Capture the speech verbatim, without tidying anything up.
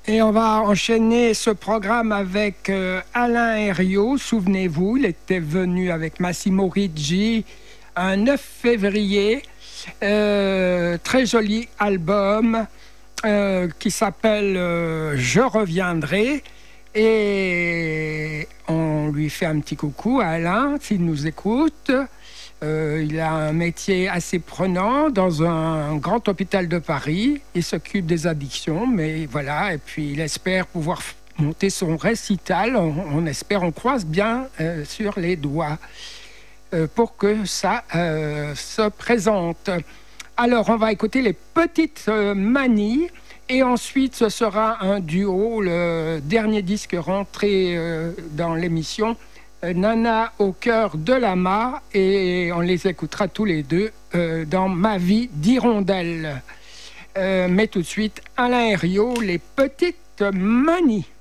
Et on va enchaîner ce programme avec euh, Alain Herriot. Souvenez-vous, il était venu avec Massimo Riggi un neuf février. Euh, très joli album euh, qui s'appelle euh, Je reviendrai. Et on lui fait un petit coucou à Alain, s'il nous écoute. Euh, il a un métier assez prenant dans un, un grand hôpital de Paris. Il s'occupe des addictions, mais voilà. Et puis il espère pouvoir monter son récital. On, on espère, on croise bien euh, sur les doigts euh, pour que ça euh, se présente. Alors on va écouter les Petites euh, Manies. Et ensuite, ce sera un duo, le dernier disque rentré euh, dans l'émission, euh, Nana au cœur de la mare, et on les écoutera tous les deux euh, dans Ma vie d'hirondelle. Euh, mais tout de suite, Alain Herriot, les Petites Manies.